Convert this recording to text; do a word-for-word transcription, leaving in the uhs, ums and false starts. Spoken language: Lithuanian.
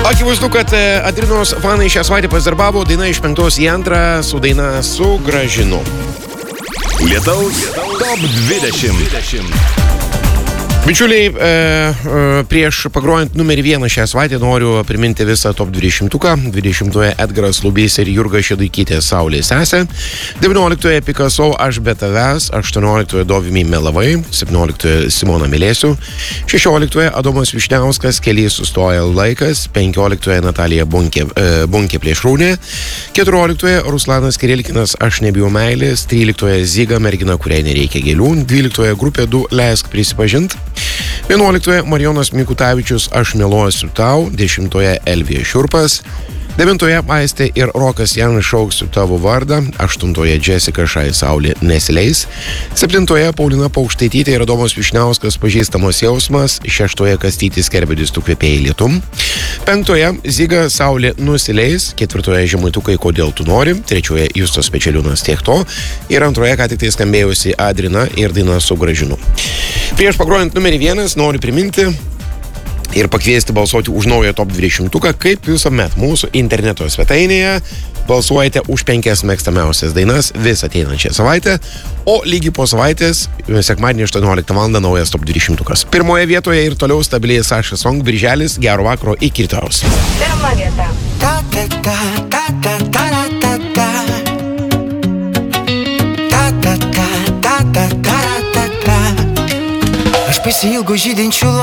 Akivaizdu, kad Adrinos fanai šią savaitę pasirdarbavo, daina iš penktos į antrą su daina Sugrąžinu. Lietaus top dvidešimt. Bičiuliai, e, e, prieš pagrojant numerį vieną šią savaitę noriu priminti visą top dvidešimtuką. dvidešimtoje Edgaras Lubys ir Jurga Šeduikytė Saulės sesė. devynioliktoje Picasso Aš be tavęs. aštuonioliktoje Dovimi Melavai. septynioliktoje Simona Mylėsiu. šešioliktoje Adomas Višniauskas Keliai sustoja laikas. penkioliktoje Natalija Bunkė, e, Bunkė plėšrūnė. keturioliktoje Ruslanas Kirilkinas Aš nebijau meilės. tryliktoje Zyga Mergina, kuriai nereikia gėlių. dvyliktoje Grupė du Leisk prisipažint. vienuoliktoje Marijonas Mikutavičius Aš meluosiu tau. dešimtoje Elvija Šiurpas. devintoje Aistė ir Rokas Janas Šauksiu tavo vardą. aštuntoje Jessica Šai Saulė nesileis. septintoje Paulina Paukštaitytė ir Adomas Višniauskas Pažįstamos jausmas. šeštoje Kastytis Kerbedis Tu kvepėjai lietum. penktoje Zyga Saulė nusileis. ketvirtoje Žemaitukai Kodėl tu nori. trečioje Justas Pečeliūnas Tiek to. Ir antroje ką tik tai skambėjusi Adrina ir daina Sugrąžinu. Prieš pagrojant numerį vienas noriu priminti ir pakviesti balsuoti už naują top dvidešimtuką, kaip visuomet mūsų interneto svetainėje balsuojate už penkias mėgstamiausias dainas visą ateinančią savaitę, o lygiai po savaitės, sekmadienį aštuonioliktą valandą naujas top dvidešimtukas. Pirmoje vietoje ir toliau stabiliai Saša Song Birželis. Gero vakaro, iki rytojaus. Pirma vieta. Ta ta ta ta ta ta ta ta. Ta ta ta ta ta ta ta ta. Aš pasiilgau žydinčių